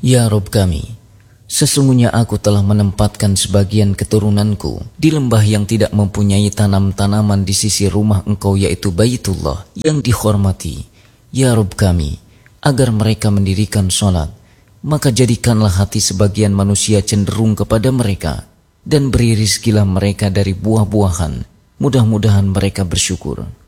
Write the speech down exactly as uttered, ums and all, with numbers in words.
Ya Rabb kami, sesungguhnya aku telah menempatkan sebagian keturunanku di lembah yang tidak mempunyai tanam-tanaman di sisi rumah Engkau, yaitu Baitullah yang dihormati. Ya Rabb kami, agar mereka mendirikan sholat, maka jadikanlah hati sebagian manusia cenderung kepada mereka, dan beri rizkilah mereka dari buah-buahan, mudah-mudahan mereka bersyukur.